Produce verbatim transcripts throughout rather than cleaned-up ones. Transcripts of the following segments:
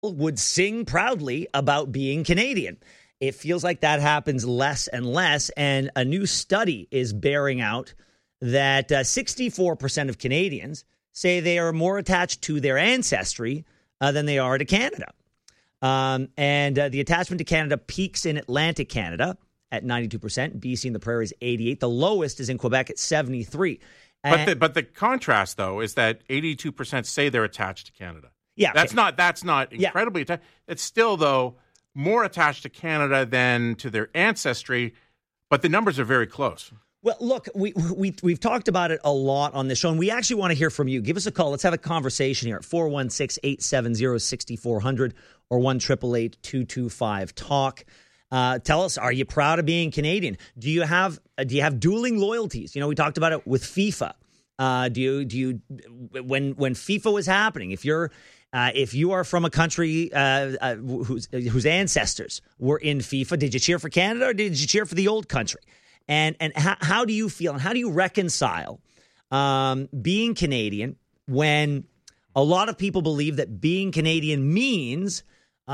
would sing proudly about being Canadian. It feels like that happens less and less, and a new study is bearing out that uh, sixty-four percent of Canadians say they are more attached to their ancestry uh, than they are to Canada. Um, and uh, the attachment to Canada peaks in Atlantic Canada at ninety-two percent, B C and the Prairies eighty-eight. The lowest is in Quebec at seventy-three. But the, but the contrast, though, is that eighty-two percent say they're attached to Canada. Yeah, that's okay. not that's not incredibly yeah. attached. It's still, though, more attached to Canada than to their ancestry, but the numbers are very close. Well, look, we, we, we've talked about it a lot on this show, and we actually want to hear from you. Give us a call. Let's have a conversation here at four one six, eight seven zero, six four zero zero or one eight eight eight, two two five, talk. Uh, tell us, are you proud of being Canadian? Do you have uh, do you have dueling loyalties? You know, we talked about it with FIFA. Uh, do you do you when when FIFA was happening? If you're uh, if you are from a country uh, uh, whose whose ancestors were in FIFA, did you cheer for Canada or did you cheer for the old country? And and how, how do you feel and how do you reconcile um, being Canadian when a lot of people believe that being Canadian means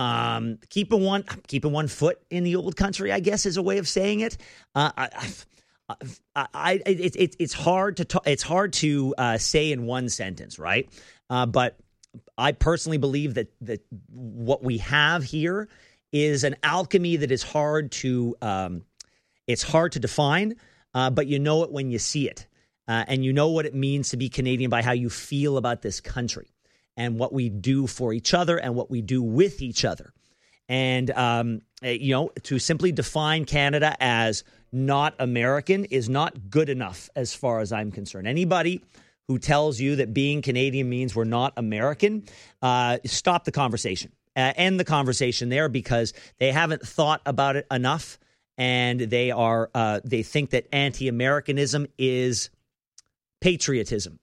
um, keeping one keeping one foot in the old country, I guess is a way of saying it. Uh, I, I, I, I it, it, it's hard to talk, it's hard to uh, say in one sentence, right? Uh, but I personally believe that that what we have here is an alchemy that is hard to. Um, It's hard to define, uh, but you know it when you see it. Uh, and you know what it means to be Canadian by how you feel about this country and what we do for each other and what we do with each other. And, um, you know, to simply define Canada as not American is not good enough as far as I'm concerned. Anybody who tells you that being Canadian means we're not American, uh, stop the conversation. Uh, end the conversation there because they haven't thought about it enough. And they are uh, they think that anti-Americanism is patriotism.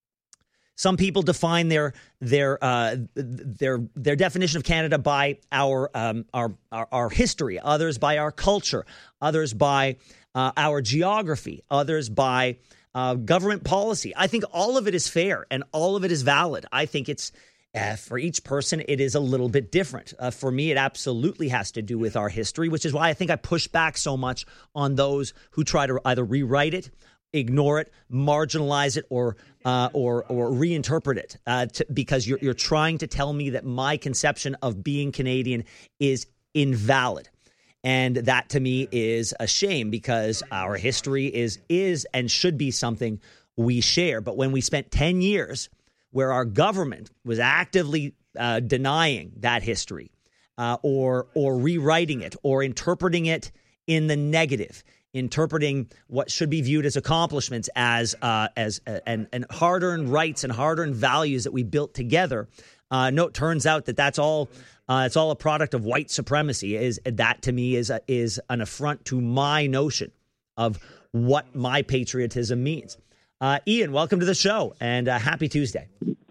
Some people define their their uh, their their definition of Canada by our um, our, our our history. Others by our culture. Others by uh, our geography. Others by uh, government policy. I think all of it is fair and all of it is valid. I think it's. Uh, for each person, it is a little bit different. Uh, for me, it absolutely has to do with our history, which is why I think I push back so much on those who try to either rewrite it, ignore it, marginalize it, or uh, or or reinterpret it. Uh, to, because you're you're trying to tell me that my conception of being Canadian is invalid, and that to me is a shame because our history is is and should be something we share. But when we spent ten years where our government was actively uh, denying that history uh, or or rewriting it or interpreting it in the negative, interpreting what should be viewed as accomplishments as uh, as uh, and, and hard-earned rights and hard-earned values that we built together. Uh, no, it turns out that that's all uh, it's all a product of white supremacy. Is that to me is a, is an affront to my notion of what my patriotism means. Uh, Ian, welcome to the show, and uh, happy Tuesday.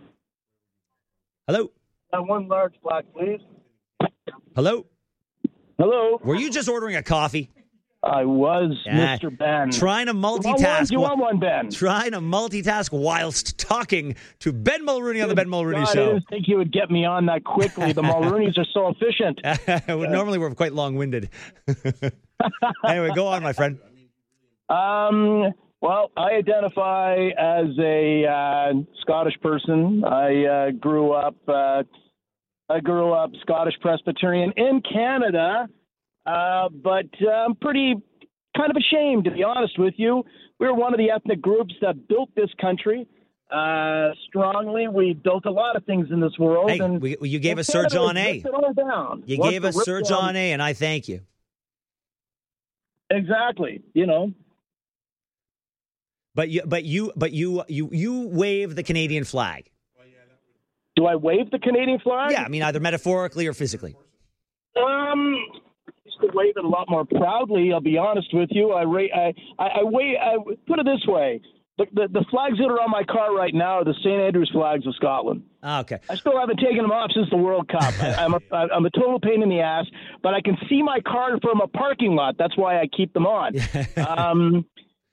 Hello? Uh, one large black, please. Hello? Hello? Were you just ordering a coffee? I was, Yeah. Mister Ben. Trying to You want one? multitask. You want one, Ben? Trying to multitask whilst talking to Ben Mulrooney on the Ben Mulrooney God, Show. I didn't think you would get me on that quickly. The Mulroonies are so efficient. Normally we're quite long-winded. Anyway, go on, my friend. Um... Well, I identify as a uh, Scottish person. I uh, grew up. Uh, I grew up Scottish Presbyterian in Canada, uh, but I'm pretty kind of ashamed, to be honest with you. We're one of the ethnic groups that built this country uh, strongly. We built a lot of things in this world. Hey, and we, you gave and us Sir Canada John A. ripped it all down. You Wants gave to us rip Sir down- John A., and I thank you. Exactly. You know. But you, but you, but you, you, you wave the Canadian flag. Do I wave the Canadian flag? Yeah, I mean either metaphorically or physically. Um, I used to wave it a lot more proudly. I'll be honest with you. I ra- I, I, I wave. I put it this way: the, the the flags that are on my car right now are the Saint Andrews flags of Scotland. Ah, okay. I still haven't taken them off since the World Cup. I, I'm a I'm a total pain in the ass, but I can see my car from a parking lot. That's why I keep them on. um.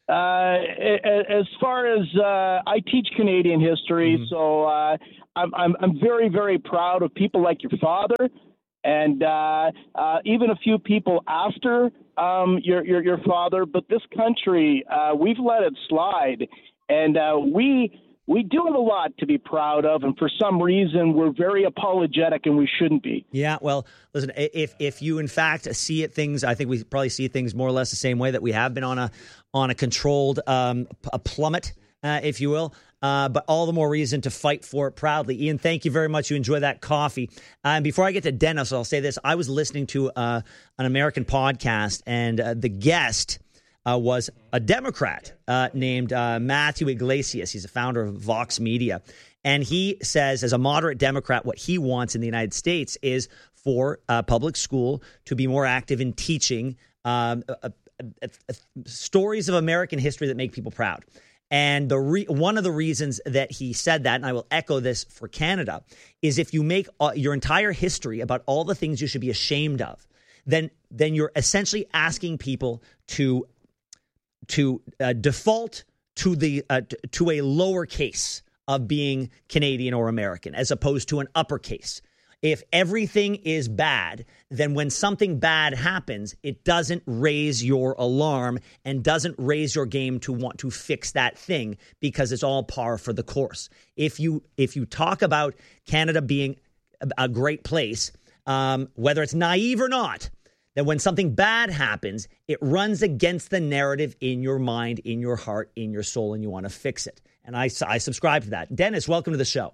uh, as far as uh, I teach Canadian history, mm-hmm. so uh, I'm, I'm I'm very very proud of people like your father, and uh, uh, even a few people after um, your, your your father. But this country, uh, we've let it slide, and uh, we. We do have a lot to be proud of, and for some reason, we're very apologetic, and we shouldn't be. Yeah, well, listen, if if you in fact see it things, I think we probably see things more or less the same way that we have been on a on a controlled um, a plummet, uh, if you will. Uh, but all the more reason to fight for it proudly. Ian, thank you very much. You enjoy that coffee. Uh, and before I get to Dennis, I'll say this: I was listening to uh, an American podcast, and uh, the guest. Uh, was a Democrat uh, named uh, Matthew Iglesias. He's a founder of Vox Media. And he says, as a moderate Democrat, what he wants in the United States is for uh, public school to be more active in teaching um, uh, uh, uh, stories of American history that make people proud. And the re- one of the reasons that he said that, and I will echo this for Canada, is if you make uh, your entire history about all the things you should be ashamed of, then then you're essentially asking people to to uh, default to the uh, t- to a lower case of being Canadian or American as opposed to an uppercase. If everything is bad, then when something bad happens, it doesn't raise your alarm and doesn't raise your game to want to fix that thing because it's all par for the course. If you if you talk about Canada being a great place, um, whether it's naive or not, that when something bad happens, it runs against the narrative in your mind, in your heart, in your soul, and you want to fix it. And I, I subscribe to that. Dennis, welcome to the show.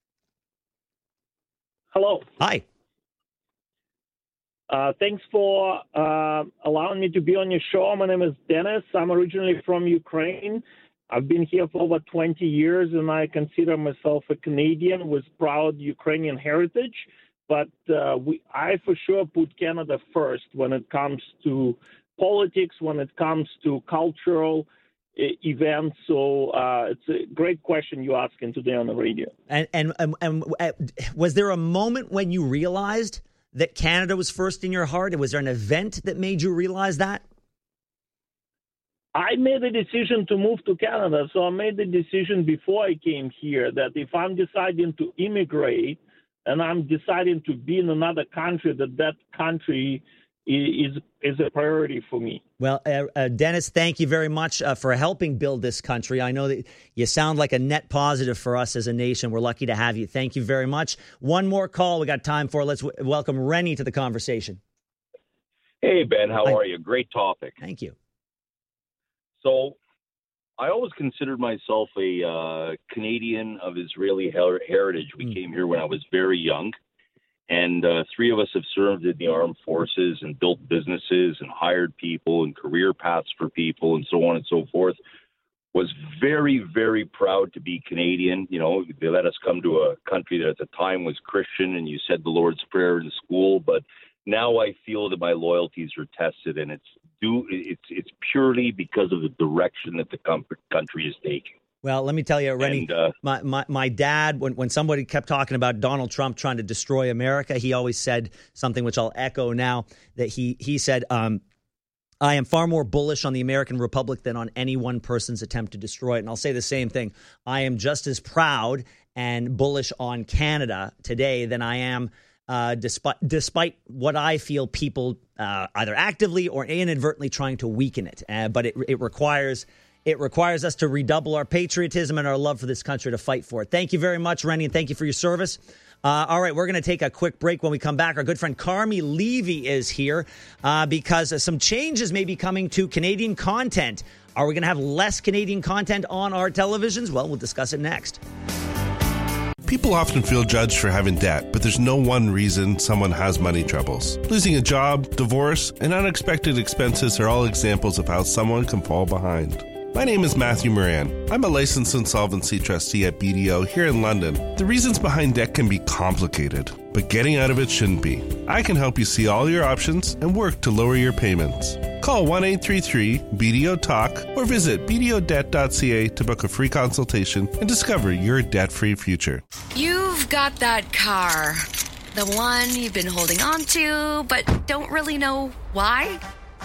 Hello. Hi. Uh, thanks for uh, allowing me to be on your show. My name is Dennis. I'm originally from Ukraine. I've been here for over twenty years, and I consider myself a Canadian with proud Ukrainian heritage. But uh, we, I for sure put Canada first when it comes to politics, when it comes to cultural uh, events. So uh, it's a great question you're asking today on the radio. And, and, and, and uh, was there a moment when you realized that Canada was first in your heart? Was there an event that made you realize that? I made a decision to move to Canada. So I made the decision before I came here that if I'm deciding to immigrate, and I'm deciding to be in another country, that that country is is a priority for me. Well, uh, uh, Dennis, thank you very much uh, for helping build this country. I know that you sound like a net positive for us as a nation. We're lucky to have you. Thank you very much. One more call we got time for. Let's w- welcome Rennie to the conversation. Hey, Ben. How Hi. are you? Great topic. Thank you. So I always considered myself a uh, Canadian of Israeli her- heritage. We mm. came here when I was very young, and uh, three of us have served in the armed forces and built businesses and hired people and career paths for people and so on and so forth. Was very, very proud to be Canadian. You know, they let us come to a country that at the time was Christian, and you said the Lord's Prayer in school, but now I feel that my loyalties are tested, and it's do it's it's purely because of the direction that the com- country is taking. Well, let me tell you, Rennie, and, uh, my, my my dad, when, when somebody kept talking about Donald Trump trying to destroy America, he always said something which I'll echo now, that he he said, um, I am far more bullish on the American Republic than on any one person's attempt to destroy it. And I'll say the same thing. I am just as proud and bullish on Canada today than I am Uh, despite despite what I feel people uh, either actively or inadvertently trying to weaken it. Uh, but it it requires it requires us to redouble our patriotism and our love for this country to fight for it. Thank you very much, Rennie, and thank you for your service. Uh, all right, we're going to take a quick break. When we come back, our good friend Carmi Levy is here uh, because some changes may be coming to Canadian content. Are we going to have less Canadian content on our televisions? Well, we'll discuss it next. People often feel judged for having debt, but there's no one reason someone has money troubles. Losing a job, divorce, and unexpected expenses are all examples of how someone can fall behind. My name is Matthew Moran. I'm a licensed insolvency trustee at B D O here in London. The reasons behind debt can be complicated, but getting out of it shouldn't be. I can help you see all your options and work to lower your payments. Call one eight three three B D O Talk or visit b d o debt dot c a to book a free consultation and discover your debt-free future. You've got that car, the one you've been holding on to, but don't really know why.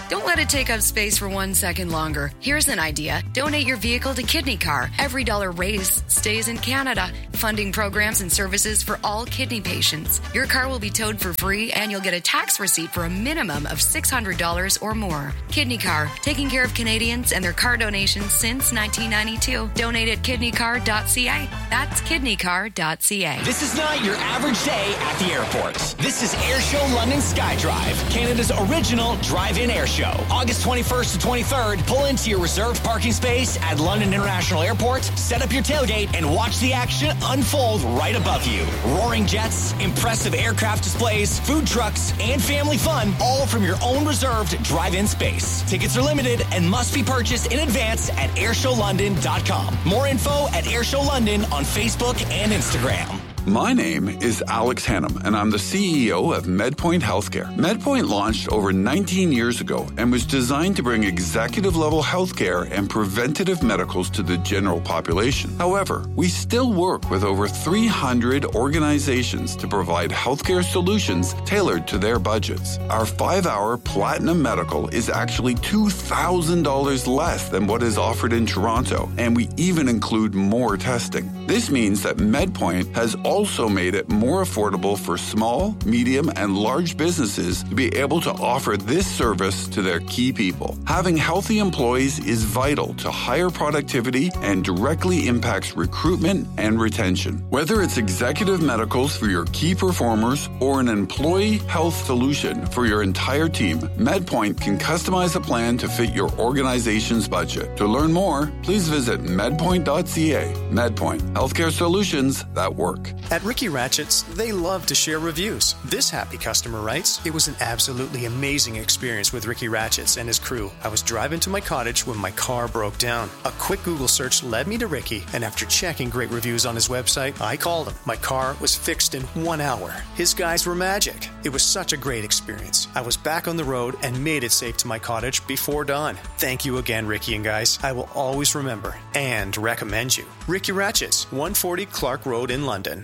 Don't let it take up space for one second longer. Here's an idea. Donate your vehicle to Kidney Car. Every dollar raised stays in Canada, funding programs and services for all kidney patients. Your car will be towed for free, and you'll get a tax receipt for a minimum of six hundred dollars or more. Kidney Car, taking care of Canadians and their car donations since nineteen ninety-two. Donate at kidney car dot c a. That's kidney car dot c a. This is not your average day at the airport. This is Airshow London SkyDrive, Canada's original drive-in air show. August twenty-first to twenty-third, pull into your reserved parking space at London International Airport, set up your tailgate, and watch the action unfold right above you. Roaring jets, impressive aircraft displays, food trucks, and family fun, all from your own reserved drive-in space. Tickets are limited and must be purchased in advance at airshow london dot com. More info at Airshow London on Facebook and Instagram. My name is Alex Hannum, and I'm the C E O of MedPoint Healthcare. MedPoint launched over nineteen years ago and was designed to bring executive-level healthcare and preventative medicals to the general population. However, we still work with over three hundred organizations to provide healthcare solutions tailored to their budgets. Our five-hour Platinum Medical is actually two thousand dollars less than what is offered in Toronto, and we even include more testing. This means that MedPoint has also made it more affordable for small, medium, and large businesses to be able to offer this service to their key people. Having healthy employees is vital to higher productivity and directly impacts recruitment and retention. Whether it's executive medicals for your key performers or an employee health solution for your entire team, MedPoint can customize a plan to fit your organization's budget. To learn more, please visit medpoint dot c a. MedPoint, healthcare solutions that work. At Ricky Ratchett's, they love to share reviews. This happy customer writes, "It was an absolutely amazing experience with Ricky Ratchett's and his crew. I was driving to my cottage when my car broke down. A quick Google search led me to Ricky, and after checking great reviews on his website, I called him. My car was fixed in one hour. His guys were magic. It was such a great experience. I was back on the road and made it safe to my cottage before dawn. Thank you again, Ricky and guys. I will always remember and recommend you. Ricky Ratchett's, one forty Clark Road in London."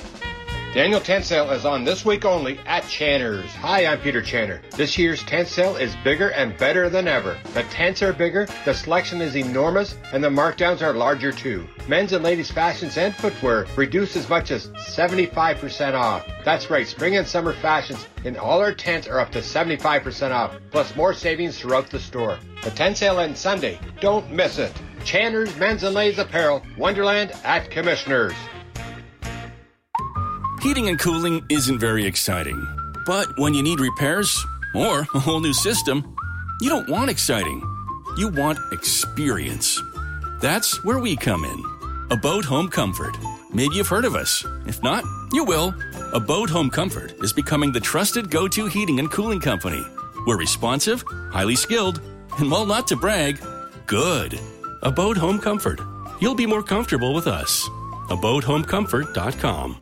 Daniel Tent Sale is on this week only at Channer's. Hi, I'm Peter Channer. This year's tent sale is bigger and better than ever. The tents are bigger, the selection is enormous, and the markdowns are larger too. Men's and ladies' fashions and footwear reduced as much as seventy-five percent off. That's right, spring and summer fashions in all our tents are up to seventy-five percent off, plus more savings throughout the store. The tent sale ends Sunday. Don't miss it. Channer's Men's and Ladies Apparel, Wonderland at Commissioners. Heating and cooling isn't very exciting. But when you need repairs or a whole new system, you don't want exciting. You want experience. That's where we come in. Abode Home Comfort. Maybe you've heard of us. If not, you will. Abode Home Comfort is becoming the trusted go-to heating and cooling company. We're responsive, highly skilled, and while not to brag, good. Abode Home Comfort. You'll be more comfortable with us. abode home comfort dot com.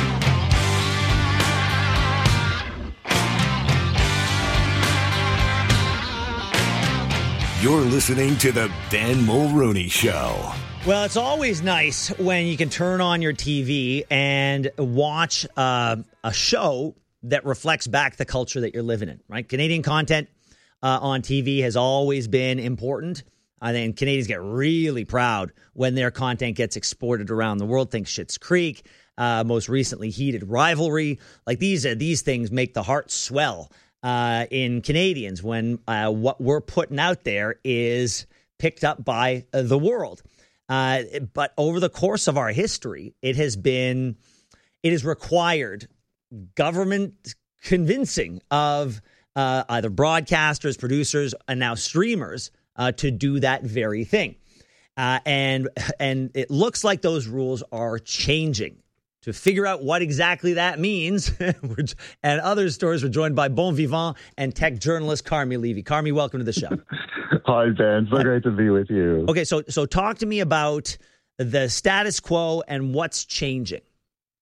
You're listening to the Ben Mulrooney Show. Well, it's always nice when you can turn on your T V and watch uh, a show that reflects back the culture that you're living in, right? Canadian content uh, on T V has always been important. I think Canadians get really proud when their content gets exported around the world. Think Schitt's Creek, uh, most recently Heated Rivalry. Like these, uh, these things make the heart swell uh, in Canadians when uh, what we're putting out there is picked up by uh, the world. Uh, but over the course of our history, it has been, it has required government convincing of uh, either broadcasters, producers, and now streamers uh, to do that very thing. Uh, and and it looks like those rules are changing. To figure out what exactly that means, and other stories, we're joined by Bon Vivant and tech journalist Carmi Levy. Carmi, welcome to the show. Hi, Ben. So great to be with you. Okay, so so talk to me about the status quo and what's changing.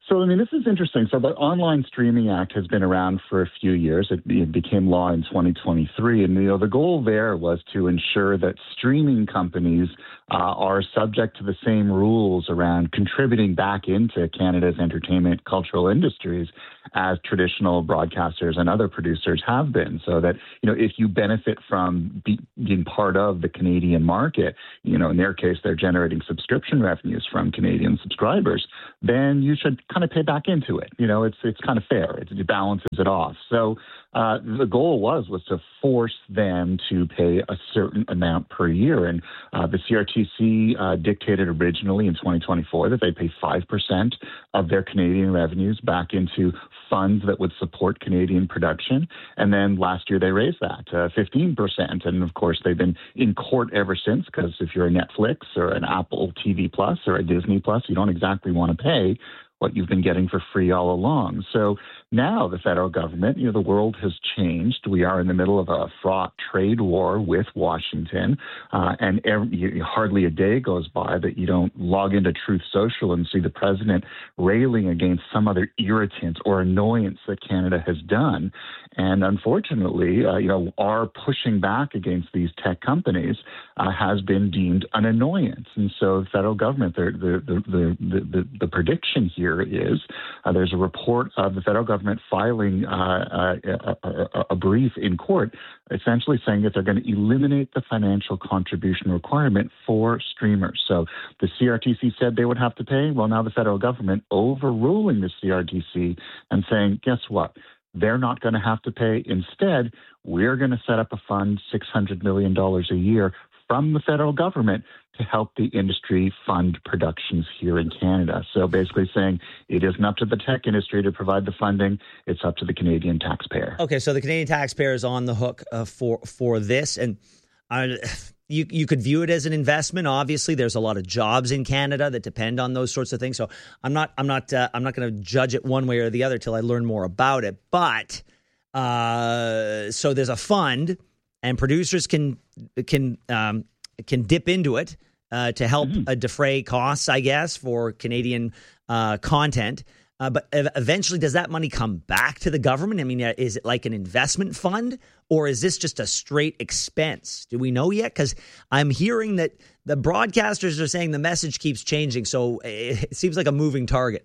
So, I mean, this is interesting. So the Online Streaming Act has been around for a few years. It, it became law in twenty twenty-three. And, you know, the goal there was to ensure that streaming companies uh, are subject to the same rules around contributing back into Canada's entertainment cultural industries as traditional broadcasters and other producers have been. So that, you know, if you benefit from be, being part of the Canadian market, you know, in their case, they're generating subscription revenues from Canadian subscribers, then you should kind of pay back into it. You know, it's it's kind of fair. It, it balances it off. So uh, the goal was was to force them to pay a certain amount per year. And uh, the C R T C uh, dictated originally in twenty twenty-four that they pay five percent of their Canadian revenues back into funds that would support Canadian production. And then last year they raised that to fifteen percent. And of course, they've been in court ever since, because if you're a Netflix or an Apple T V Plus or a Disney Plus, you don't exactly want to pay what you've been getting for free all along. So now the federal government, you know, the world has changed. We are in the middle of a fraught trade war with Washington, uh, and every, you, hardly a day goes by that you don't log into Truth Social and see the president railing against some other irritant or annoyance that Canada has done. And unfortunately, uh, you know, our pushing back against these tech companies uh, has been deemed an annoyance. And so the federal government, the the the the, the, the prediction here is uh, there's a report of the federal government filing uh, a, a, a brief in court, essentially saying that they're going to eliminate the financial contribution requirement for streamers. So the C R T C said they would have to pay. Well, now the federal government overruling the C R T C and saying, guess what? They're not going to have to pay. Instead, we're going to set up a fund, six hundred million dollars a year from the federal government to help the industry fund productions here in Canada. So basically saying it isn't up to the tech industry to provide the funding, it's up to the Canadian taxpayer. Okay, so the Canadian taxpayer is on the hook uh, for for this, and uh, you you could view it as an investment. Obviously, there's a lot of jobs in Canada that depend on those sorts of things. So I'm not I'm not uh, I'm not going to judge it one way or the other till I learn more about it. But uh, so there's a fund, and producers can can um, can dip into it uh, to help mm-hmm. uh, defray costs, I guess, for Canadian uh, content. Uh, but eventually, does that money come back to the government? I mean, is it like an investment fund, or is this just a straight expense? Do we know yet? Because I'm hearing that the broadcasters are saying the message keeps changing, so it seems like a moving target.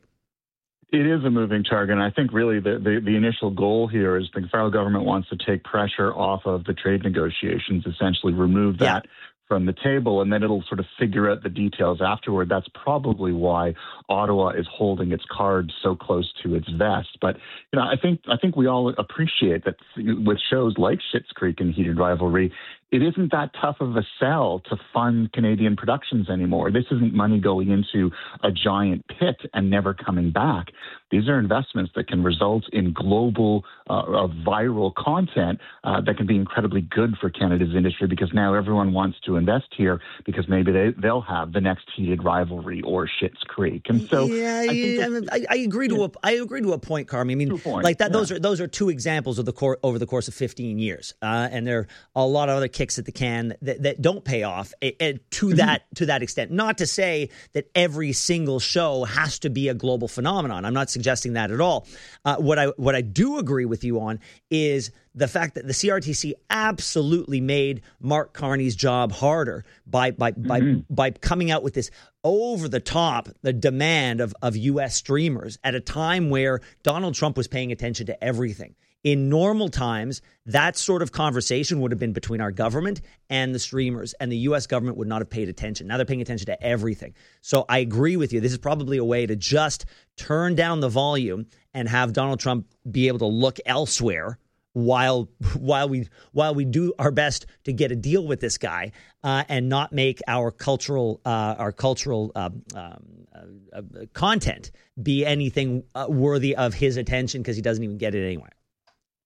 It is a moving target, and I think really the, the, the initial goal here is the federal government wants to take pressure off of the trade negotiations, essentially remove that yeah. from the table, and then it'll sort of figure out the details afterward. That's probably why Ottawa is holding its cards so close to its vest. But you know, I think I think we all appreciate that with shows like Schitt's Creek and Heated Rivalry, it isn't that tough of a sell to fund Canadian productions anymore. This isn't money going into a giant pit and never coming back. These are investments that can result in global uh, uh, viral content uh, that can be incredibly good for Canada's industry, because now everyone wants to invest here because maybe they, they'll have the next Heated Rivalry or Schitt's Creek. And so yeah, I, think I, mean, I, I agree to a I agree to a point, Carmi. I mean, point, like that. Yeah. Those are those are two examples of the cor- over the course of fifteen years, uh, and there are a lot of other kicks at the can that, that don't pay off uh, uh, to mm-hmm. that to that extent. Not to say that every single show has to be a global phenomenon. I'm not suggesting that at all. Uh, what I what I do agree with you on is the fact that the C R T C absolutely made Mark Carney's job harder by by mm-hmm. by by coming out with this over the top the demand of of U S streamers at a time where Donald Trump was paying attention to everything. In normal times, that sort of conversation would have been between our government and the streamers, and the U S government would not have paid attention. Now they're paying attention to everything. So I agree with you. This is probably a way to just turn down the volume and have Donald Trump be able to look elsewhere while while we while we do our best to get a deal with this guy uh, and not make our cultural uh, our cultural um, um, uh, uh, content be anything uh, worthy of his attention, because he doesn't even get it anyway.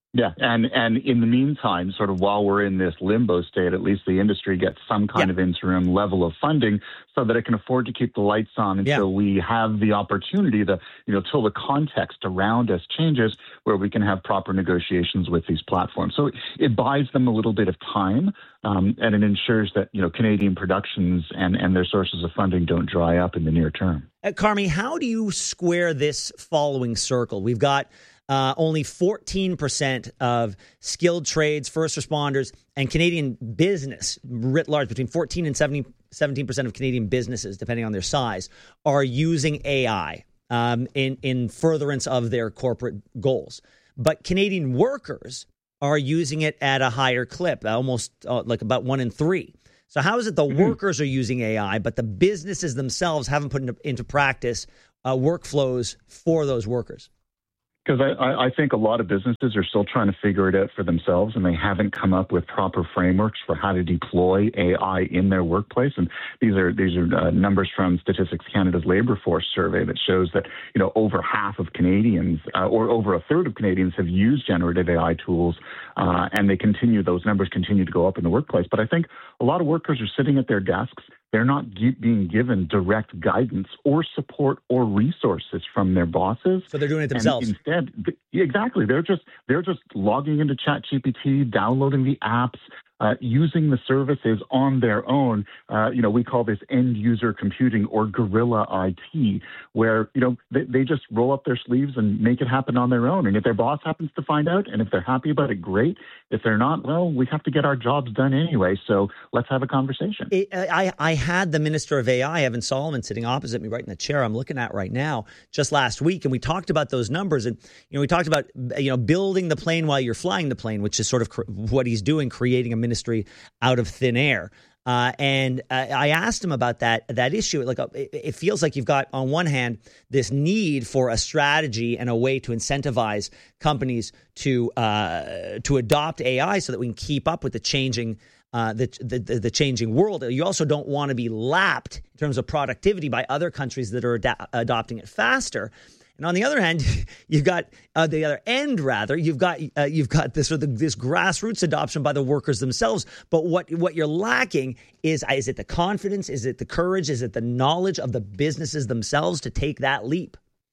Yeah, and, and in the meantime, sort of while we're in this limbo state, at least the industry gets some kind yeah. of interim level of funding so that it can afford to keep the lights on until yeah. we have the opportunity to, you know, till the context around us changes where we can have proper negotiations with these platforms. So it buys them a little bit of time, um, and it ensures that, you know, Canadian productions and, and their sources of funding don't dry up in the near term. Uh, Carmi, how do you square this following circle? We've got Uh, only fourteen percent of skilled trades, first responders, and Canadian business writ large, between fourteen and seventeen percent of Canadian businesses, depending on their size, are using A I um, in, in furtherance of their corporate goals. But Canadian workers are using it at a higher clip, almost uh, like about one in three. So how is it the mm-hmm. workers are using A I, but the businesses themselves haven't put into, into practice uh, workflows for those workers? Because I, I think a lot of businesses are still trying to figure it out for themselves, and they haven't come up with proper frameworks for how to deploy A I in their workplace. And these are these are uh, numbers from Statistics Canada's Labour Force survey that shows that, you know, over half of Canadians, uh, or over a third of Canadians, have used generative A I tools, uh, and they continue. Those numbers continue to go up in the workplace. But I think a lot of workers are sitting at their desks. They're not ge- being given direct guidance or support or resources from their bosses. So they're doing it themselves. And instead, th- exactly. They're just they're just logging into ChatGPT, downloading the apps, uh, using the services on their own. Uh, you know, we call this end user computing or guerrilla I T, where, you know, they, they just roll up their sleeves and make it happen on their own. And if their boss happens to find out, and if they're happy about it, great. If they're not, well, we have to get our jobs done anyway. So let's have a conversation. It, I, I had the Minister of A I, Evan Solomon, sitting opposite me right in the chair I'm looking at right now, just last week. And we talked about those numbers. And, you know, we talked about, you know, building the plane while you're flying the plane, which is sort of cr- what he's doing, creating a ministry out of thin air. Uh, and uh, I asked him about that that issue. Like, uh, it, it feels like you've got, on one hand, this need for a strategy and a way to incentivize companies to uh, to adopt A I so that we can keep up with the changing uh, the, the the changing world. You also don't want to be lapped in terms of productivity by other countries that are ad- adopting it faster. And on the other hand, you've got uh, the other end, rather, you've got uh, you've got this sort of this grassroots adoption by the workers themselves. But what what you're lacking is is it the confidence? Is it the courage? Is it the knowledge of the businesses themselves to take that leap?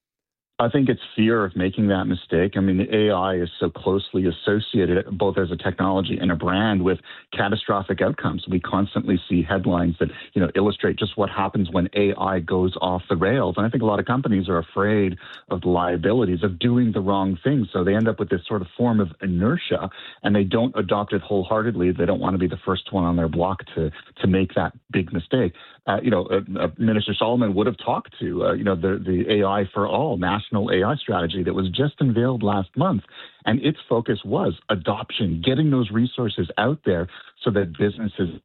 I think it's fear of making that mistake. I mean, A I is so closely associated, both as a technology and a brand, with catastrophic outcomes. We constantly see headlines that, you know, illustrate just what happens when A I goes off the rails. And I think a lot of companies are afraid of the liabilities of doing the wrong thing. So they end up with this sort of form of inertia, and they don't adopt it wholeheartedly. They don't want to be the first one on their block to to make that big mistake. Uh, you know, uh, uh, Minister Solomon would have talked to, uh, you know, the, the A I for All national A I strategy that was just unveiled last month. And its focus was adoption, getting those resources out there so that businesses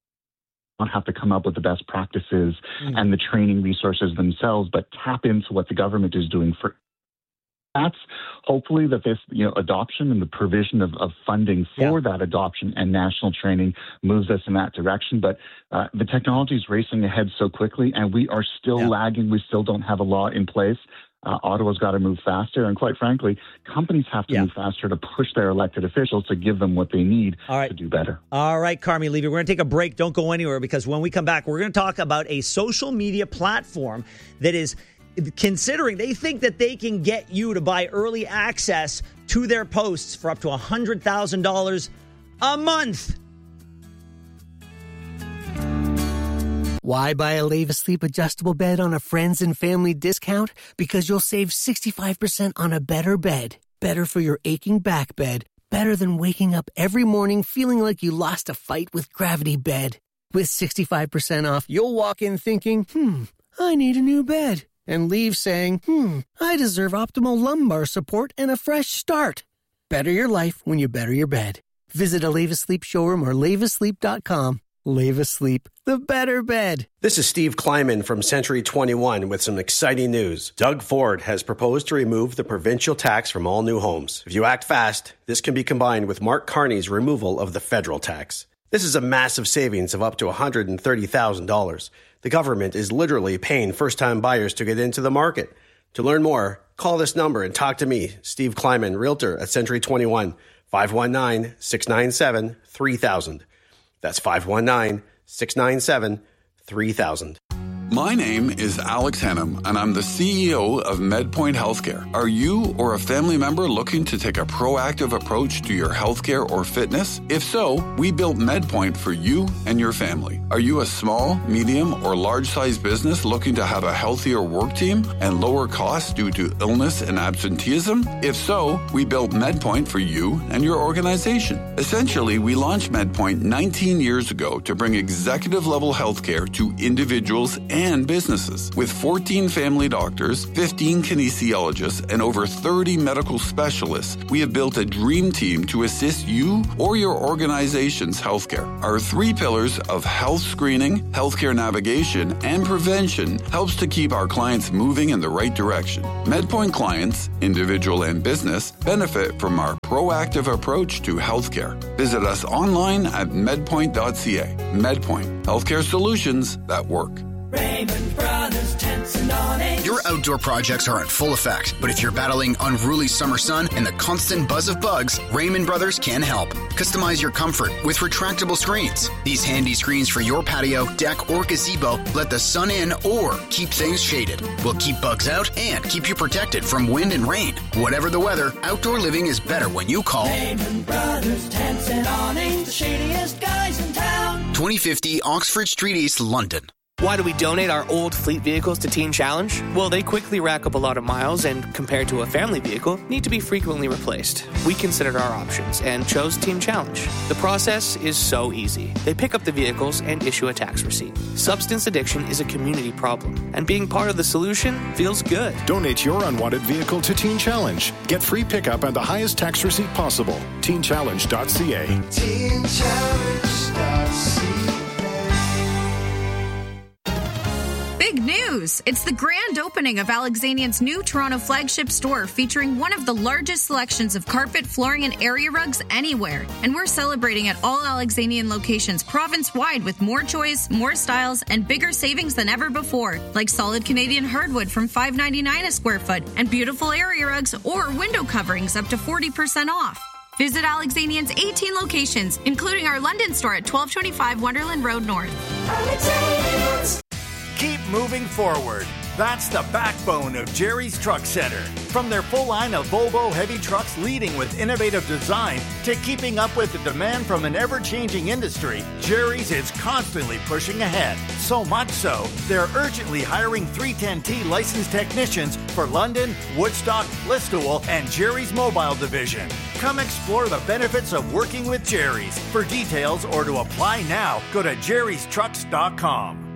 don't have to come up with the best practices mm. and the training resources themselves, but tap into what the government is doing for. That's hopefully that this, you know, adoption and the provision of, of funding for yeah. that adoption and national training moves us in that direction. But uh, the technology is racing ahead so quickly, and we are still yeah. lagging. We still don't have a law in place. Uh, Ottawa's got to move faster. And quite frankly, companies have to yeah. move faster to push their elected officials to give them what they need All right. to do better. All right, Carmi Levy, we're going to take a break. Don't go anywhere, because when we come back, we're going to talk about a social media platform that is considering, they think that they can get you to buy early access to their posts for up to one hundred thousand dollars a month. Why buy a Leva Sleep adjustable bed on a friends and family discount? Because you'll save sixty-five percent on a better bed. Better for your aching back bed. Better than waking up every morning feeling like you lost a fight with Gravity Bed. With sixty-five percent off, you'll walk in thinking, hmm, I need a new bed. And leave saying, hmm, I deserve optimal lumbar support and a fresh start. Better your life when you better your bed. Visit a Leva Sleep showroom or leva sleep dot com. Leva Sleep, the better bed. This is Steve Kleiman from Century twenty-one with some exciting news. Doug Ford has proposed to remove the provincial tax from all new homes. If you act fast, this can be combined with Mark Carney's removal of the federal tax. This is a massive savings of up to one hundred thirty thousand dollars. The government is literally paying first-time buyers to get into the market. To learn more, call this number and talk to me, Steve Kleiman, Realtor at Century twenty-one, five one nine, six nine seven, three thousand. That's five one nine, six nine seven, three thousand. My name is Alex Hannum, and I'm the C E O of MedPoint Healthcare. Are you or a family member looking to take a proactive approach to your healthcare or fitness? If so, we built MedPoint for you and your family. Are you a small, medium, or large-sized business looking to have a healthier work team and lower costs due to illness and absenteeism? If so, we built MedPoint for you and your organization. Essentially, we launched MedPoint nineteen years ago to bring executive-level healthcare to individuals and and businesses. With fourteen family doctors, fifteen kinesiologists, and over thirty medical specialists, we have built a dream team to assist you or your organization's healthcare. Our three pillars of health screening, healthcare navigation, and prevention helps to keep our clients moving in the right direction. MedPoint clients, individual and business, benefit from our proactive approach to healthcare. Visit us online at medpoint dot c a. MedPoint, healthcare solutions that work. Raymond Brothers Tents and Awnings. Your outdoor projects are in full effect, but if you're battling unruly summer sun and the constant buzz of bugs, Raymond Brothers can help. Customize your comfort with retractable screens. These handy screens for your patio, deck, or gazebo let the sun in or keep things shaded. We'll keep bugs out and keep you protected from wind and rain. Whatever the weather, outdoor living is better when you call Raymond Brothers Tents and Awnings, the shadiest guys in town. twenty fifty Oxford Street East, London. Why do we donate our old fleet vehicles to Teen Challenge? Well, they quickly rack up a lot of miles and, compared to a family vehicle, need to be frequently replaced. We considered our options and chose Teen Challenge. The process is so easy. They pick up the vehicles and issue a tax receipt. Substance addiction is a community problem, and being part of the solution feels good. Donate your unwanted vehicle to Teen Challenge. Get free pickup and the highest tax receipt possible. teen challenge dot c a. teen challenge dot c a. Big news! It's the grand opening of Alexanian's new Toronto flagship store featuring one of the largest selections of carpet, flooring, and area rugs anywhere. And we're celebrating at all Alexanian locations province-wide with more choice, more styles, and bigger savings than ever before, like solid Canadian hardwood from five dollars and ninety-nine cents a square foot and beautiful area rugs or window coverings up to forty percent off. Visit Alexanian's eighteen locations, including our London store at twelve twenty-five Wonderland Road North. Alexanians. Keep moving forward. That's the backbone of Jerry's Truck Center. From their full line of Volvo heavy trucks leading with innovative design to keeping up with the demand from an ever-changing industry, Jerry's is constantly pushing ahead. So much so, they're urgently hiring three ten T licensed technicians for London, Woodstock, Listowel, and Jerry's Mobile Division. Come explore the benefits of working with Jerry's. For details or to apply now, go to jerrys trucks dot com.